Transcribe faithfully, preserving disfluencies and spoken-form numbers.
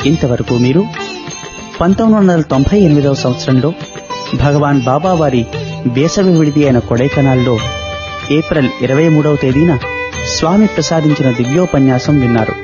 ఇంతవరకు మీరు పంతొమ్మిది వందల తొంభై ఎనిమిదవ సంవత్సరంలో భగవాన్ బాబా వారి వేసవి విడిది అయిన కొడైకెనాల్లో ఏప్రిల్ ఇరవై మూడవ తేదీన స్వామి ప్రసాదించిన దివ్యోపన్యాసం విన్నారు.